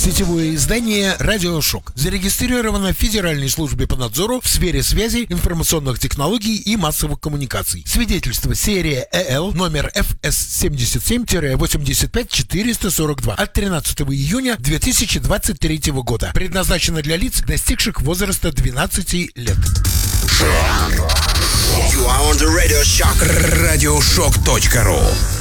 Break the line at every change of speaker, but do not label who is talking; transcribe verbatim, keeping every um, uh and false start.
Сетевое издание «Радиошок» зарегистрировано в Федеральной службе по надзору в сфере связи, информационных технологий и массовых коммуникаций. Свидетельство серия ЭЛ номер эф эс семьдесят семь восемьдесят пять четыреста сорок два от тринадцатого июня две тысячи двадцать третьего года. Предназначено для лиц, достигших возраста двенадцати лет.
You are on the Radio Shock. радиошок точка ру